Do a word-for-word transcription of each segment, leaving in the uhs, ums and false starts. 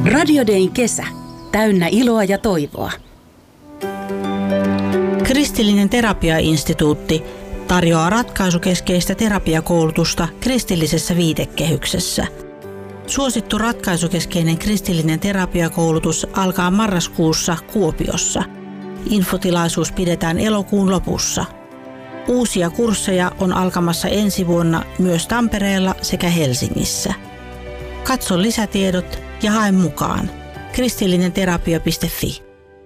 Radio Dayn kesä. Täynnä iloa ja toivoa. Kristillinen terapiainstituutti tarjoaa ratkaisukeskeistä terapiakoulutusta kristillisessä viitekehyksessä. Suosittu ratkaisukeskeinen kristillinen terapiakoulutus alkaa marraskuussa Kuopiossa. Infotilaisuus pidetään elokuun lopussa. Uusia kursseja on alkamassa ensi vuonna myös Tampereella sekä Helsingissä. Katso lisätiedot ja hae mukaan. kristillinenterapia piste fi.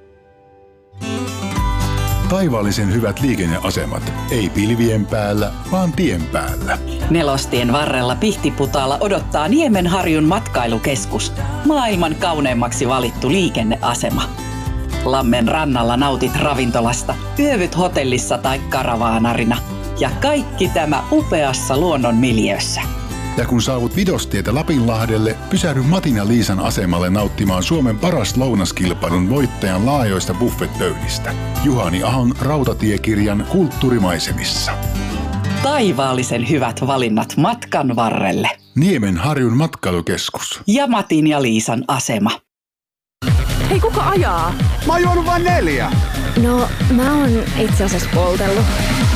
Taivaallisen hyvät liikenneasemat. Ei pilvien päällä, vaan tien päällä. Nelostien varrella Pihtiputaalla odottaa Niemenharjun matkailukeskus. Maailman kauneimmaksi valittu liikenneasema. Lammen rannalla nautit ravintolasta, yövyt hotellissa tai karavaanarina. Ja kaikki tämä upeassa luonnon miljöössä. Ja kun saavut Vidostietä Lapinlahdelle, pysähdy Matin ja Liisan asemalle nauttimaan Suomen paras lounaskilpailun voittajan laajoista buffetpöydistä. Juhani Ahon rautatiekirjan Kulttuurimaisemissa. Taivaallisen hyvät valinnat matkan varrelle. Niemenharjun matkailukeskus. Ja Matin ja Liisan asema. Hei, kuka ajaa? Mä oon juonut vain neljä. No, mä oon itse asiassa poltellut.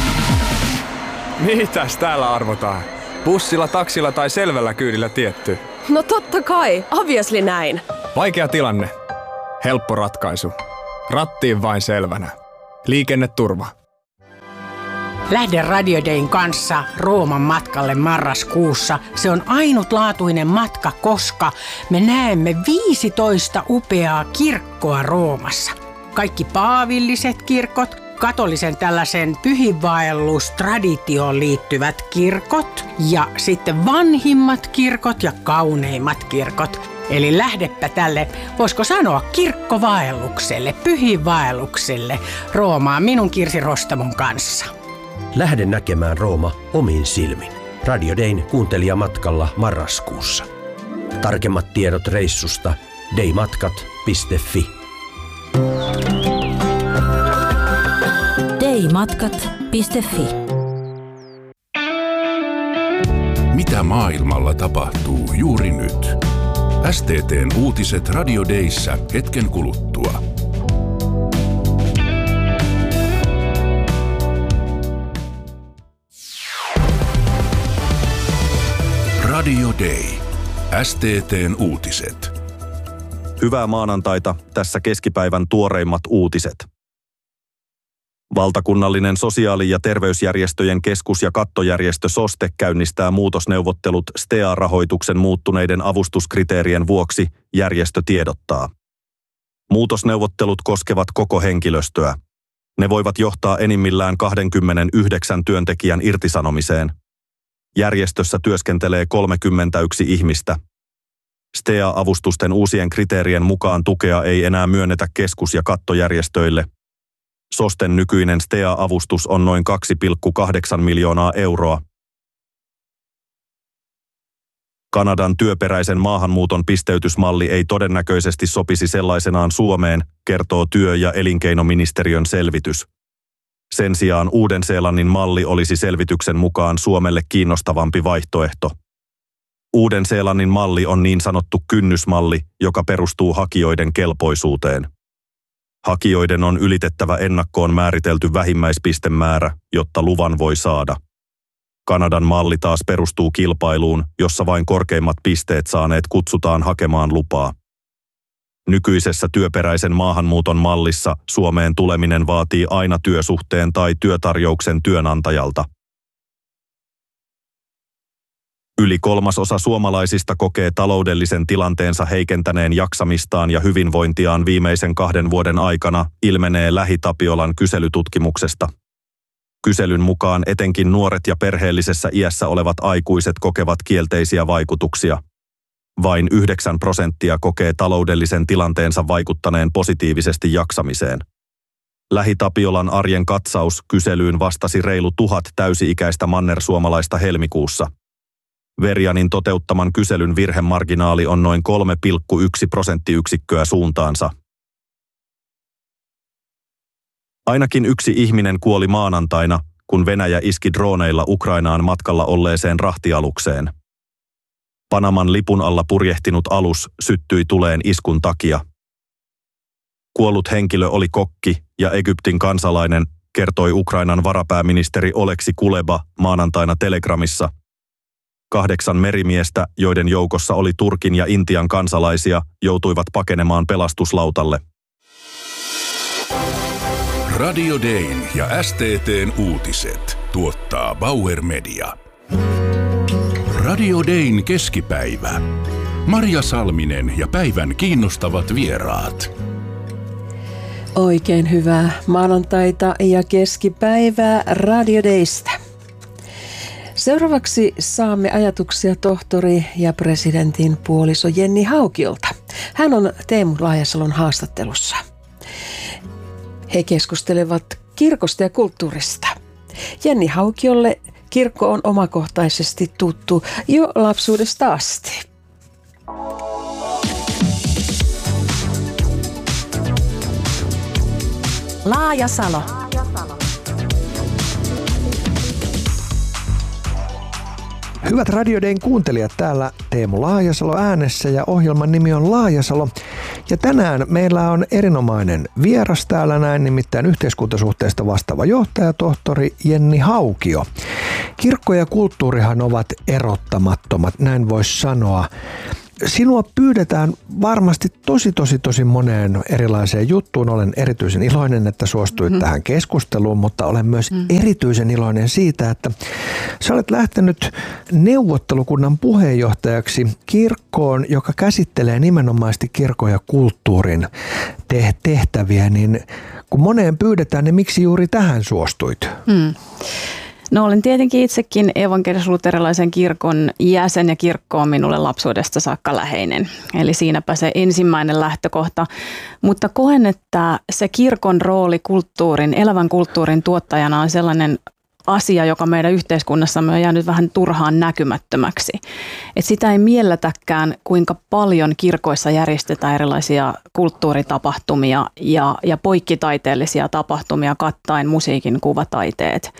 Mitäs täällä arvotaan? Bussilla, taksilla tai selvällä kyydillä tietty? No totta kai, obviously näin. Vaikea tilanne. Helppo ratkaisu. Rattiin vain selvänä. Liikenneturva. Lähde Radio Dayn kanssa Rooman matkalle marraskuussa. Se on ainutlaatuinen matka, koska me näemme viisitoista upeaa kirkkoa Roomassa. Kaikki paavilliset kirkot, katolisen tällaisen pyhiinvaellustraditioon liittyvät kirkot ja sitten vanhimmat kirkot ja kauneimmat kirkot. Eli lähdepä tälle, voisiko sanoa, kirkkovaellukselle, pyhiinvaellukselle Roomaan minun Kirsi Rostamon kanssa. Lähde näkemään Rooma omin silmin. Radio Dayn kuuntelijamatkalla marraskuussa. Tarkemmat tiedot reissusta daymatkat piste fi. daymatkat piste fi. Mitä maailmalla tapahtuu juuri nyt? S T T:n uutiset Radio Dayssä hetken kuluttua. Radio Day. S T T:n uutiset. Hyvää maanantaita, tässä keskipäivän tuoreimmat uutiset. Valtakunnallinen sosiaali- ja terveysjärjestöjen keskus- ja kattojärjestö SOSTE käynnistää muutosneuvottelut S T E A-rahoituksen muuttuneiden avustuskriteerien vuoksi, järjestö tiedottaa. Muutosneuvottelut koskevat koko henkilöstöä. Ne voivat johtaa enimmillään kaksikymmentäyhdeksän työntekijän irtisanomiseen. Järjestössä työskentelee kolmekymmentäyksi ihmistä. S T E A-avustusten uusien kriteerien mukaan tukea ei enää myönnetä keskus- ja kattojärjestöille. SOSTEn nykyinen S T E A-avustus on noin kaksi pilkku kahdeksan miljoonaa euroa. Kanadan työperäisen maahanmuuton pisteytysmalli ei todennäköisesti sopisi sellaisenaan Suomeen, kertoo työ- ja elinkeinoministeriön selvitys. Sen sijaan Uuden-Seelannin malli olisi selvityksen mukaan Suomelle kiinnostavampi vaihtoehto. Uuden-Seelannin malli on niin sanottu kynnysmalli, joka perustuu hakijoiden kelpoisuuteen. Hakijoiden on ylitettävä ennakkoon määritelty vähimmäispistemäärä, jotta luvan voi saada. Kanadan malli taas perustuu kilpailuun, jossa vain korkeimmat pisteet saaneet kutsutaan hakemaan lupaa. Nykyisessä työperäisen maahanmuuton mallissa Suomeen tuleminen vaatii aina työsuhteen tai työtarjouksen työnantajalta. Yli kolmasosa suomalaisista kokee taloudellisen tilanteensa heikentäneen jaksamistaan ja hyvinvointiaan viimeisen kahden vuoden aikana, ilmenee Lähi-Tapiolan kyselytutkimuksesta. Kyselyn mukaan etenkin nuoret ja perheellisessä iässä olevat aikuiset kokevat kielteisiä vaikutuksia. Vain yhdeksän prosenttia kokee taloudellisen tilanteensa vaikuttaneen positiivisesti jaksamiseen. Lähi-Tapiolan arjen katsaus kyselyyn vastasi reilu tuhat täysi-ikäistä mannersuomalaista helmikuussa. Verianin toteuttaman kyselyn virhemarginaali on noin kolme pilkku yksi prosenttiyksikköä suuntaansa. Ainakin yksi ihminen kuoli maanantaina, kun Venäjä iski drooneilla Ukrainaan matkalla olleeseen rahtialukseen. Panaman lipun alla purjehtinut alus syttyi tuleen iskun takia. Kuollut henkilö oli kokki ja Egyptin kansalainen, kertoi Ukrainan varapääministeri Oleksi Kuleba maanantaina Telegramissa. Kahdeksan merimiestä, joiden joukossa oli Turkin ja Intian kansalaisia, joutuivat pakenemaan pelastuslautalle. Radio Dayn ja S T T:n uutiset tuottaa Bauer Media. Radio Dayn keskipäivä. Marja Salminen ja päivän kiinnostavat vieraat. Oikein hyvää maanantaita ja keskipäivää Radio Daystä. Seuraavaksi saamme ajatuksia tohtori ja presidentin puoliso Jenni Haukiolta. Hän on Teemu Laajasalon haastattelussa. He keskustelevat kirkosta ja kulttuurista. Jenni Haukiolle kirkko on omakohtaisesti tuttu jo lapsuudesta asti. Laajasalo. Hyvät Radio Dayn kuuntelijat, täällä Teemu Laajasalo äänessä ja ohjelman nimi on Laajasalo. Ja tänään meillä on erinomainen vieras täällä näin, nimittäin yhteiskuntasuhteista vastaava johtaja, tohtori Jenni Haukio. Kirkko ja kulttuurihan ovat erottamattomat, näin voisi sanoa. Sinua pyydetään varmasti tosi, tosi, tosi moneen erilaiseen juttuun. Olen erityisen iloinen, että suostuit mm. tähän keskusteluun, mutta olen myös mm. erityisen iloinen siitä, että sä olet lähtenyt neuvottelukunnan puheenjohtajaksi kirkkoon, joka käsittelee nimenomaisesti kirkon ja kulttuurin tehtäviä. Niin kun moneen pyydetään, niin miksi juuri tähän suostuit? Mm. No olen tietenkin itsekin evankelis-luterilaisen kirkon jäsen ja kirkko on minulle lapsuudesta saakka läheinen. Eli siinäpä se ensimmäinen lähtökohta. Mutta koen, että se kirkon rooli kulttuurin, elävän kulttuurin tuottajana on sellainen asia, joka meidän yhteiskunnassamme on jäänyt vähän turhaan näkymättömäksi. Et sitä ei mielletäkään, kuinka paljon kirkoissa järjestetään erilaisia kulttuuritapahtumia ja, ja poikkitaiteellisia tapahtumia kattaen musiikin, kuvataiteet.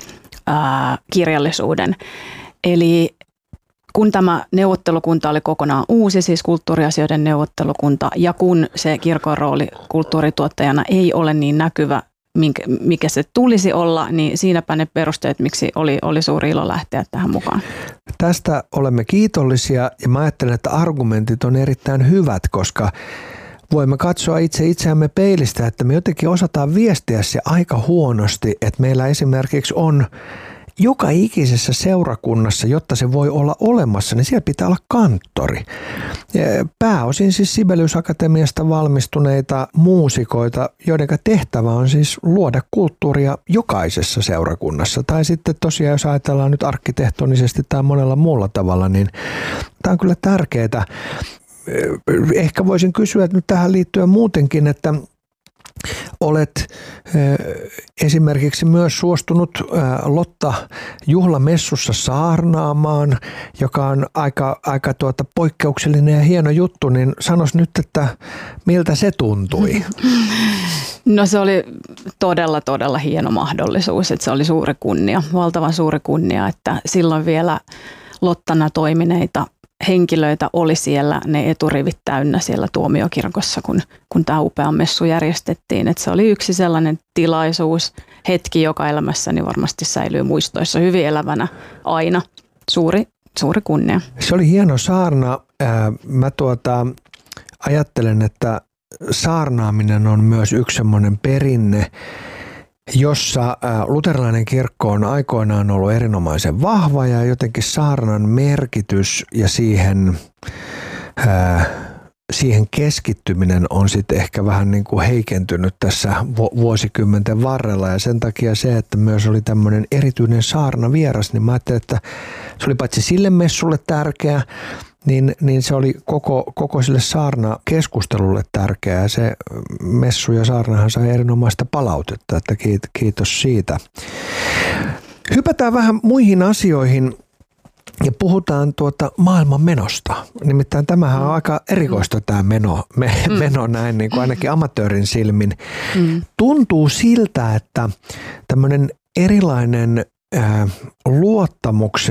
Ää, kirjallisuuden. Eli kun tämä neuvottelukunta oli kokonaan uusi, siis kulttuuriasioiden neuvottelukunta, ja kun se kirkon rooli kulttuurituottajana ei ole niin näkyvä, mikä se tulisi olla, niin siinäpä ne perusteet, miksi oli, oli suuri ilo lähteä tähän mukaan. Tästä olemme kiitollisia ja mä ajattelen, että argumentit on erittäin hyvät, koska voimme katsoa itse itseämme peilistä, että me jotenkin osataan viestiä se aika huonosti, että meillä esimerkiksi on joka ikisessä seurakunnassa, jotta se voi olla olemassa, niin siellä pitää olla kanttori. Pääosin siis Sibelius Akatemiasta valmistuneita muusikoita, joiden tehtävä on siis luoda kulttuuria jokaisessa seurakunnassa. Tai sitten tosiaan, jos ajatellaan nyt arkkitehtonisesti tai monella muulla tavalla, niin tämä on kyllä tärkeää. Ehkä voisin kysyä nyt tähän liittyen muutenkin, että olet esimerkiksi myös suostunut Lotta juhlamessussa saarnaamaan, joka on aika, aika tuota poikkeuksellinen ja hieno juttu, niin sanos nyt, että miltä se tuntui? No se oli todella, todella hieno mahdollisuus, että se oli suuri kunnia, valtavan suuri kunnia, että silloin vielä Lottana toimineita henkilöitä oli siellä, ne eturivit täynnä siellä tuomiokirkossa, kun, kun tämä upea messu järjestettiin. Et se oli yksi sellainen tilaisuus, hetki, joka elämässäni varmasti säilyy muistoissa hyvin elävänä aina. Suuri, suuri kunnia. Se oli hieno saarna. Mä tuota, ajattelen, että saarnaaminen on myös yksi semmoinen perinne, jossa luterilainen kirkko on aikoinaan ollut erinomaisen vahva ja jotenkin saarnan merkitys ja siihen, ää, siihen keskittyminen on sitten ehkä vähän niin kuin heikentynyt tässä vuosikymmenten varrella ja sen takia se, että myös oli tämmöinen erityinen saarnavieras, niin mä ajattelin, että se oli paitsi sille messulle tärkeä, Niin, niin se oli koko, koko sille saarna-keskustelulle tärkeää. Se messu ja saarnahan sai erinomaista palautetta, että kiitos siitä. Hypätään vähän muihin asioihin ja puhutaan tuota maailman menosta. Nimittäin tämähän on aika erikoista tämä meno, me, meno näin niin kuin ainakin amatöörin silmin. Mm. Tuntuu siltä, että tämmöinen erilainen ää, luottamuksen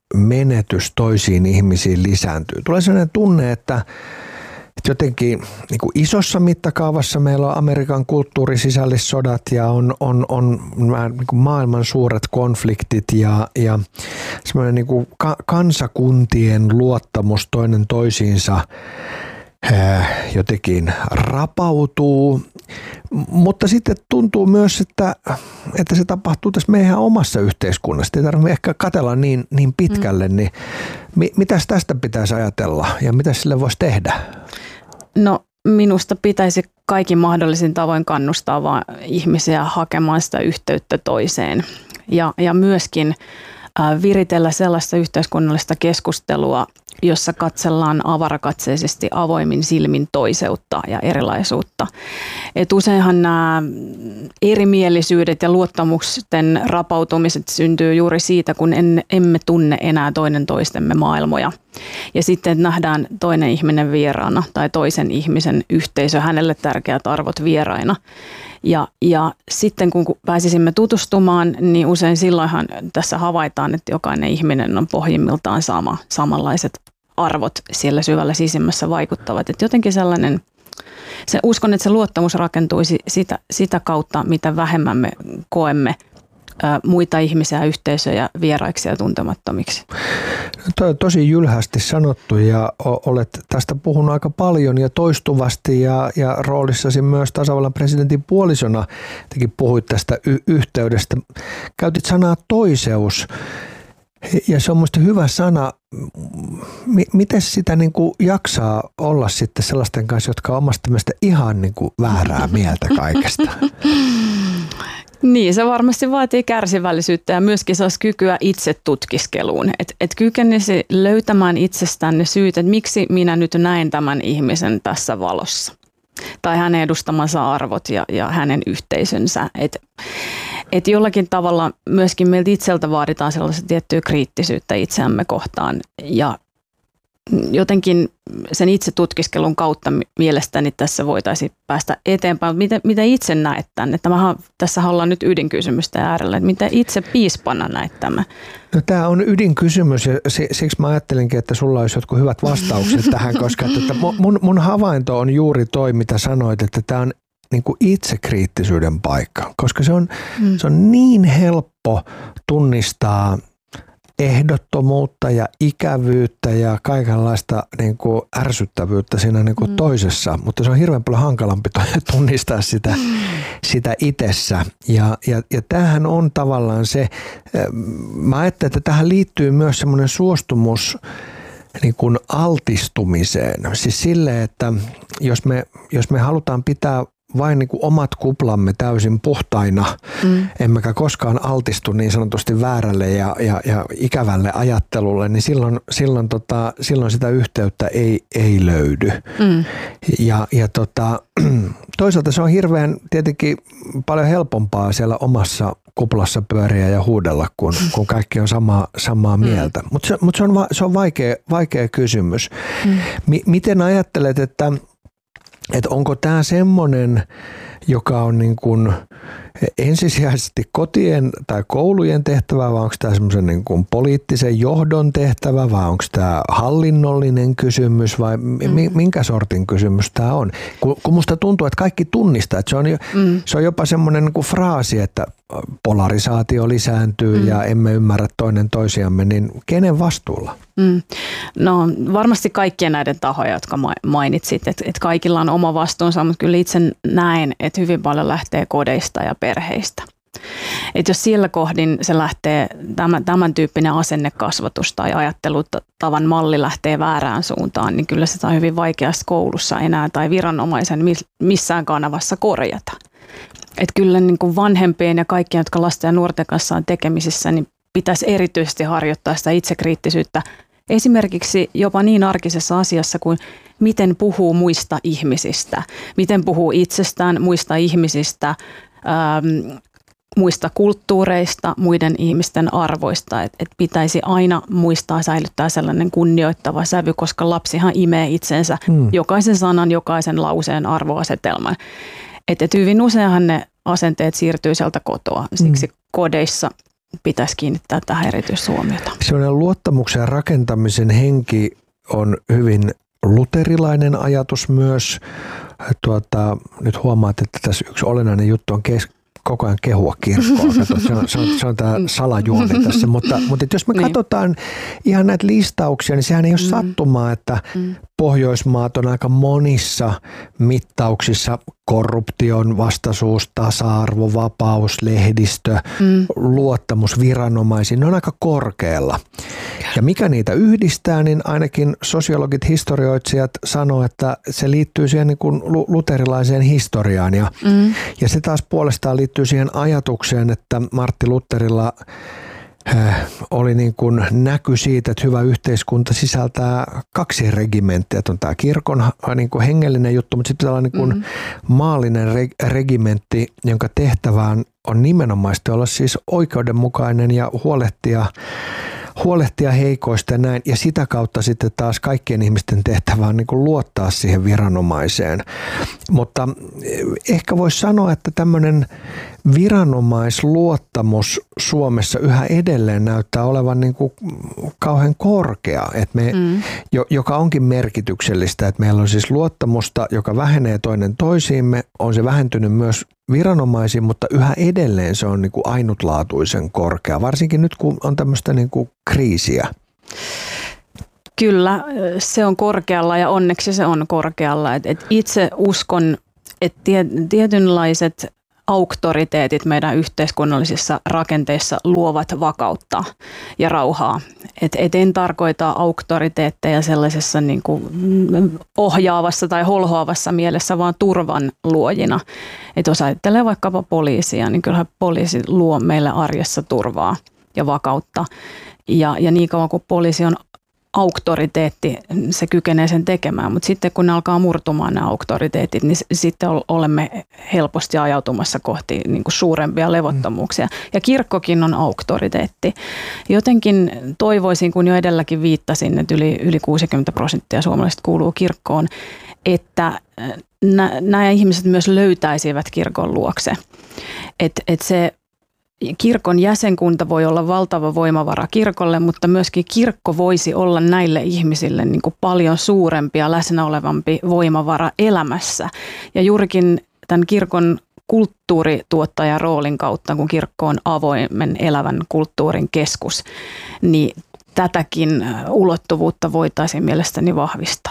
menetys toisiin ihmisiin lisääntyy. Tulee sellainen tunne, että että jotenkin niin kuin isossa mittakaavassa meillä on Amerikan kulttuurisisällissodat ja on, on, on niin kuin maailman suuret konfliktit ja, ja semmoinen niin kuin ka- kansakuntien luottamus toinen toisiinsa ää, jotenkin rapautuu, mutta sitten tuntuu myös, että, että se tapahtuu tässä meidän omassa yhteiskunnassa. Ei tarvitse ehkä katsella niin, niin pitkälle, mm. niin mi- mitäs tästä pitäisi ajatella ja mitä sille voisi tehdä? No minusta pitäisi kaikin mahdollisin tavoin kannustaa vaan ihmisiä hakemaan sitä yhteyttä toiseen ja, ja myöskin äh, viritellä sellaista yhteiskunnallista keskustelua, jossa katsellaan avarakatseisesti avoimin silmin toiseutta ja erilaisuutta. Et useinhan nämä erimielisyydet ja luottamusten rapautumiset syntyy juuri siitä, kun en, emme tunne enää toinen toistemme maailmoja. Ja sitten nähdään toinen ihminen vieraana tai toisen ihmisen yhteisö, hänelle tärkeät arvot vieraina. Ja, ja sitten kun pääsisimme tutustumaan, niin usein silloinhan tässä havaitaan, että jokainen ihminen on pohjimmiltaan sama, samanlaiset arvot siellä syvällä sisimmässä vaikuttavat. Että jotenkin sellainen, se, uskon, että se luottamus rakentuisi sitä, sitä kautta, mitä vähemmän me koemme ä, muita ihmisiä, yhteisöjä vieraiksi ja tuntemattomiksi. Toi on tosi jylhästi sanottu ja olet tästä puhunut aika paljon ja toistuvasti ja, ja roolissasi myös tasavallan presidentin puolisona tekin puhuit tästä y- yhteydestä. Käytit sanaa toiseus ja se on minusta hyvä sana. M- miten sitä niin kuin jaksaa olla sitten sellaisten kanssa, jotka on omasta mielestä ihan niin kuin väärää mieltä kaikesta? Niin, se varmasti vaatii kärsivällisyyttä ja myöskin saisi kykyä itse tutkiskeluun. Että et kykenisi löytämään itsestään ne syyt, että miksi minä nyt näen tämän ihmisen tässä valossa. Tai hänen edustamansa arvot ja, ja hänen yhteisönsä. Että et jollakin tavalla myöskin meiltä itseltä vaaditaan sellaista tiettyä kriittisyyttä itseämme kohtaan. Ja jotenkin sen itse tutkiskelun kautta mielestäni tässä voitaisiin päästä eteenpäin. Miten, miten itse näet tämän? Tämähän, tässä ollaan nyt ydinkysymystä äärellä. Että miten itse piispana näet tämän? No, tämä on ydinkysymys ja siksi mä ajattelinkin, että sulla olisi jotkut hyvät vastaukset tähän, koska että mun, mun havainto on juuri toi, mitä sanoit, että tämä on niin kuin itsekriittisyyden paikka, koska se on, mm. se on niin helppo tunnistaa ehdottomuutta ja ikävyyttä ja kaikenlaista niin kuin ärsyttävyyttä siinä niin kuin mm. toisessa, mutta se on hirveän paljon hankalampi tunnistaa sitä, mm. sitä itsessä. Ja, ja, ja tämähän on tavallaan se, mä ajattelen, että tähän liittyy myös semmoinen suostumus niin kuin altistumiseen. Siis sille, että jos me, jos me halutaan pitää vain niin kuin omat kuplamme täysin puhtaina, mm. emmekä koskaan altistu niin sanotusti väärälle ja, ja, ja ikävälle ajattelulle, niin silloin, silloin, tota, silloin sitä yhteyttä ei, ei löydy. Mm. Ja, ja tota, toisaalta se on hirveän tietenkin paljon helpompaa siellä omassa kuplassa pyöriä ja huudella, kun, kun kaikki on samaa, samaa mieltä. Mm. Mutta se, mut se on, se on vaikea, vaikea kysymys. Mm. M- miten ajattelet, että Että onko tämä semmoinen, joka on niin kuin ensisijaisesti kotien tai koulujen tehtävä, vai onko tämä semmoisen niin kuin poliittisen johdon tehtävä, vai onko tämä hallinnollinen kysymys, vai mm. minkä sortin kysymys tämä on? Kun, kun musta tuntuu, että kaikki tunnistaa, että se on, jo, mm. se on jopa semmoinen niin kuin fraasi, että polarisaatio lisääntyy mm. ja emme ymmärrä toinen toisiamme, niin kenen vastuulla? Mm. No varmasti kaikkien näiden tahoja, jotka mainitsit, että, että kaikilla on oma vastuunsa, mutta kyllä itse näen, että hyvin paljon lähtee kodeista ja perheistä. Että jos siellä kohdin se lähtee, tämän, tämän tyyppinen asennekasvatus tai ajattelutavan malli lähtee väärään suuntaan, niin kyllä sitä on hyvin vaikeasti koulussa enää tai viranomaisen missään kanavassa korjata. Että kyllä niin kuin vanhempien ja kaikkien, jotka lasten ja nuorten kanssa on tekemisissä, niin pitäisi erityisesti harjoittaa sitä itsekriittisyyttä. Esimerkiksi jopa niin arkisessa asiassa kuin miten puhuu muista ihmisistä, miten puhuu itsestään, muista ihmisistä, ähm, muista kulttuureista, muiden ihmisten arvoista. Et, et pitäisi aina muistaa säilyttää sellainen kunnioittava sävy, koska lapsihan imee itsensä hmm. jokaisen sanan, jokaisen lauseen arvoasetelman. Et, et hyvin useinhan ne asenteet siirtyy sieltä kotoa. Siksi hmm. kodeissa pitäisi kiinnittää tähän erityishuomiota. Sellainen luottamuksen ja rakentamisen henki on hyvin luterilainen ajatus myös. Tuota, nyt huomaat, että tässä yksi olennainen juttu on kes- koko ajan kehua kirkkoa. Kato, se on, se on, se on tämä salajuoni tässä, mutta, mutta jos me niin. katsotaan ihan näitä listauksia, niin sehän ei ole mm. sattumaa, että mm. Pohjoismaat on aika monissa mittauksissa korruption vastaisuus, tasa-arvo, vapaus, lehdistö, mm. luottamus viranomaisiin, ne on aika korkealla. Ja mikä niitä yhdistää, niin ainakin sosiologit, historioitsijat sanoo, että se liittyy siihen niin kuin luterilaiseen historiaan. Ja, mm. ja se taas puolestaan liittyy siihen ajatukseen, että Martti Lutherilla oli niin kuin näky siitä, että hyvä yhteiskunta sisältää kaksi regimenttiä. On tämä kirkon niin kuin hengellinen juttu, mutta sitten pitää olla niin kuin mm-hmm. maallinen regimentti, jonka tehtävään on nimenomaisesti olla siis oikeudenmukainen ja huolehtia huolehtia heikoista ja näin, ja sitä kautta sitten taas kaikkien ihmisten tehtävä on niin kuin luottaa siihen viranomaiseen. Mutta ehkä voisi sanoa, että tämmöinen viranomaisluottamus Suomessa yhä edelleen näyttää olevan niin kuin kauhean korkea, että me, mm. joka onkin merkityksellistä, että meillä on siis luottamusta, joka vähenee toinen toisiimme, on se vähentynyt myös viranomaisiin, mutta yhä edelleen se on niin kuin ainutlaatuisen korkea, varsinkin nyt kun on tämmöistä niin kuin kriisiä. Kyllä, se on korkealla ja onneksi se on korkealla. Et, et itse uskon, että tietynlaiset auktoriteetit meidän yhteiskunnallisissa rakenteissa luovat vakautta ja rauhaa. Et, et en tarkoita auktoriteetteja sellaisessa niin kuin ohjaavassa tai holhoavassa mielessä, vaan turvan luojina. Et jos ajattelee vaikkapa poliisia, niin kyllähän poliisi luo meille arjessa turvaa ja vakautta. Ja, ja niin kauan kuin poliisi on auktoriteetti, se kykenee sen tekemään, mutta sitten kun ne alkaa murtumaan nämä auktoriteetit, niin sitten olemme helposti ajautumassa kohti niin kuin suurempia levottomuuksia. Ja kirkkokin on auktoriteetti. Jotenkin toivoisin, kun jo edelläkin viittasin, että yli, yli kuusikymmentä prosenttia suomalaisista kuuluu kirkkoon, että nämä ihmiset myös löytäisivät kirkon luokse. Että et se kirkon jäsenkunta voi olla valtava voimavara kirkolle, mutta myöskin kirkko voisi olla näille ihmisille niin kuin paljon suurempi ja läsnä olevampi voimavara elämässä. Ja juurikin tämän kirkon kulttuurituottajan roolin kautta, kun kirkko on avoimen elävän kulttuurin keskus, niin tätäkin ulottuvuutta voitaisiin mielestäni vahvistaa.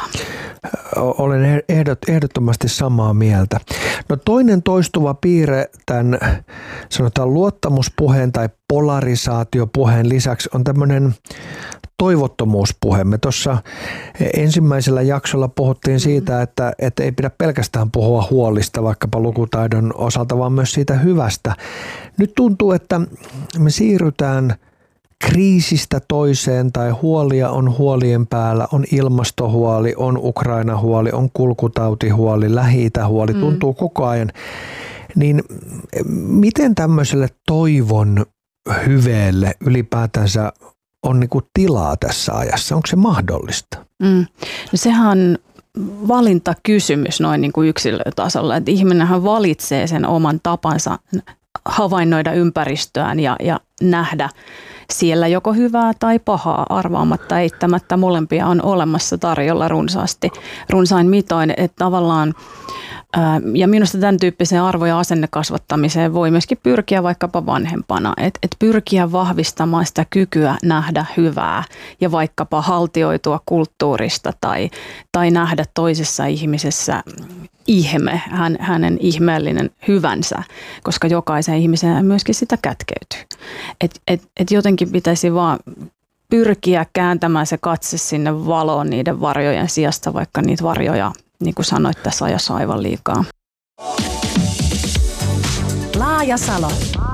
Olen ehdot, ehdottomasti samaa mieltä. No toinen toistuva piirre tämän sanotaan luottamuspuheen tai polarisaatiopuheen lisäksi on tämmöinen toivottomuuspuhe. Me tuossa ensimmäisellä jaksolla puhuttiin siitä, että, että ei pidä pelkästään puhua huolista vaikkapa lukutaidon osalta, vaan myös siitä hyvästä. Nyt tuntuu, että me siirrytään kriisistä toiseen tai huolia on huolien päällä, on ilmastohuoli, on Ukraina-huoli, on kulkutautihuoli, Lähi-Itä-huoli, mm. tuntuu koko ajan. Niin miten tämmöiselle toivon hyveelle ylipäätänsä on niinku tilaa tässä ajassa? Onko se mahdollista? Mm. No sehän on valintakysymys noin niin kuin yksilötasolla, että ihminenhän valitsee sen oman tapansa havainnoida ympäristöään ja, ja nähdä siellä joko hyvää tai pahaa, arvaamatta eittämättä molempia on olemassa tarjolla runsaasti, runsain mitoin, että tavallaan ää, ja minusta tämän tyyppiseen arvo- ja asennekasvattamiseen voi myöskin pyrkiä vaikkapa vanhempana, että et pyrkiä vahvistamaan sitä kykyä nähdä hyvää ja vaikkapa haltioitua kulttuurista tai, tai nähdä toisessa ihmisessä ihme, hän, hänen ihmeellinen hyvänsä, koska jokaisen ihmisen myöskin sitä kätkeytyy. Et, et, et jotenkin pitäisi vaan pyrkiä kääntämään se katse sinne valoon niiden varjojen sijasta, vaikka niitä varjoja, niin kuin sanoit, tässä ajassa aivan liikaa. Laajasalo.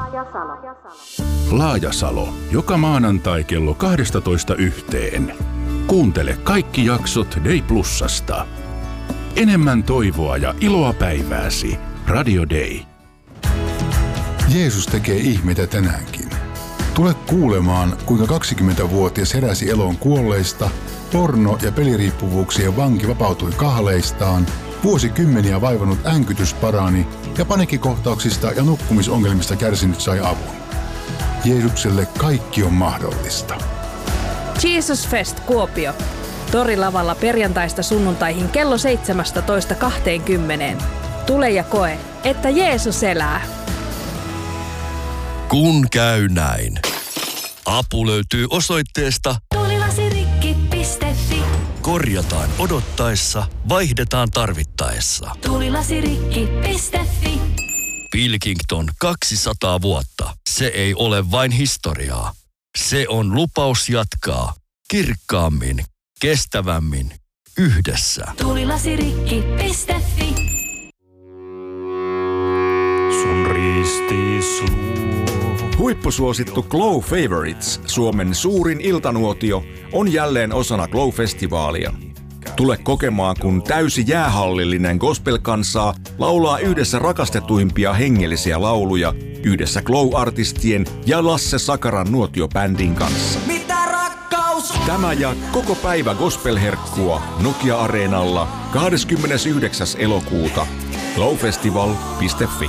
Laajasalo. Joka maanantai kello kaksitoista yhteen. Kuuntele kaikki jaksot Day Plusasta. Enemmän toivoa ja iloa päivääsi. Radio Day. Jeesus tekee ihmeitä tänäänkin. Tule kuulemaan, kuinka kaksikymmentävuotias heräsi eloon kuolleista, porno- ja peliriippuvuuksien vanki vapautui kahleistaan, vuosikymmeniä vaivannut änkytys parani ja paniikkikohtauksista ja nukkumisongelmista kärsinyt sai avun. Jeesukselle kaikki on mahdollista. Jesus Fest Kuopio. Torilavalla perjantaista sunnuntaihin kello seitsemästätoista kahteenkymmeneen. Tule ja koe, että Jeesus elää. Kun käy näin. Apu löytyy osoitteesta tulilasirikki piste fi. Korjataan odottaessa, vaihdetaan tarvittaessa. tulilasirikki piste fi. Pilkington kaksisataa vuotta. Se ei ole vain historiaa. Se on lupaus jatkaa kirkkaammin, kestävämmin, yhdessä. tulilasirikki piste fi. Sun ristis luo. Huippusuosittu Glow Favorites, Suomen suurin iltanuotio, on jälleen osana Glow-festivaalia. Tule kokemaan, kun täysi jäähallillinen gospel-kansaa laulaa yhdessä rakastetuimpia hengellisiä lauluja yhdessä Glow-artistien ja Lasse Sakaran nuotiobändin kanssa. Mitä rakkaus? Tämä ja koko päivä gospel-herkkua Nokia-areenalla kahdeskymmenesyhdeksäs elokuuta. glowfestival piste fi.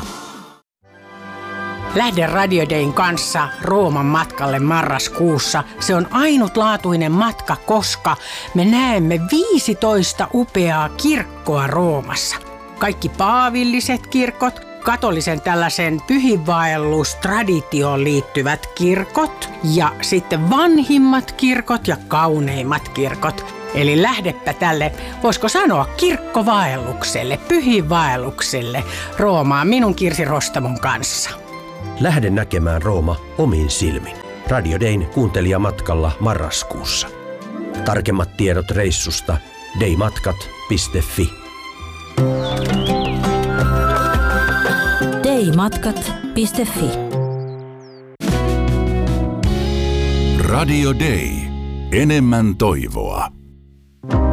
Lähde Radio Dayn kanssa Rooman matkalle marraskuussa. Se on ainutlaatuinen matka, koska me näemme viisitoista upeaa kirkkoa Roomassa. Kaikki paavilliset kirkot, katolisen tällaisen pyhinvaellustraditioon liittyvät kirkot ja sitten vanhimmat kirkot ja kauneimmat kirkot. Eli lähdepä tälle, voisiko sanoa kirkkovaellukselle, pyhinvaellukselle Roomaan minun Kirsi Rostamon kanssa. Lähde näkemään Rooma omin silmin. Radio Dayn kuuntelijamatkalla marraskuussa. Tarkemmat tiedot reissusta daymatkat piste fi. daymatkat piste fi. Radio Day. Enemmän toivoa.